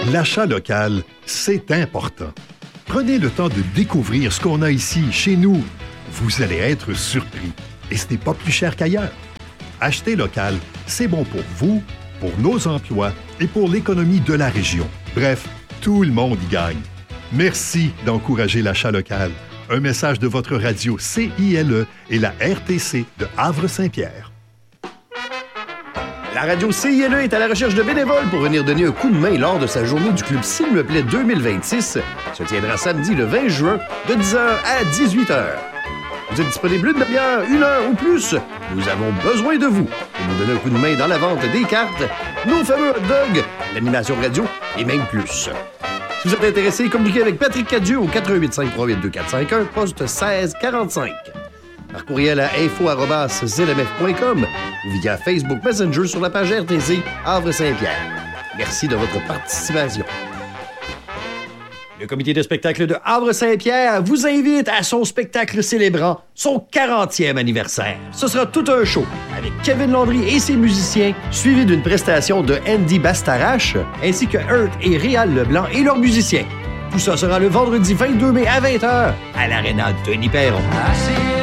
L'achat local, c'est important. Prenez le temps de découvrir ce qu'on a ici, chez nous. Vous allez être surpris. Et ce n'est pas plus cher qu'ailleurs. Acheter local, c'est bon pour vous, pour nos emplois et pour l'économie de la région. Bref, tout le monde y gagne. Merci d'encourager l'achat local. Un message de votre radio CILE et la RTC de Havre-Saint-Pierre. La radio CILE est à la recherche de bénévoles pour venir donner un coup de main lors de sa journée du Club S'il me plaît 2026. Se tiendra samedi le 20 juin de 10h à 18h. Vous êtes disponible une demi-heure, une heure ou plus. Nous avons besoin de vous pour nous donner un coup de main dans la vente des cartes, nos fameux hot dogs, l'animation radio et même plus. Si vous êtes intéressé, communiquez avec Patrick Cadieux au 485-382-451, poste 1645. Par courriel à info@zlmf.com ou via Facebook Messenger sur la page RTC Havre-Saint-Pierre. Merci de votre participation. Le comité de spectacle de Havre-Saint-Pierre vous invite à son spectacle célébrant son 40e anniversaire. Ce sera tout un show avec Kevin Landry et ses musiciens, suivi d'une prestation de Andy Bastarache, ainsi que Hurt et Réal Leblanc et leurs musiciens. Tout ça sera le vendredi 22 mai à 20h à l'Aréna Denis Perron.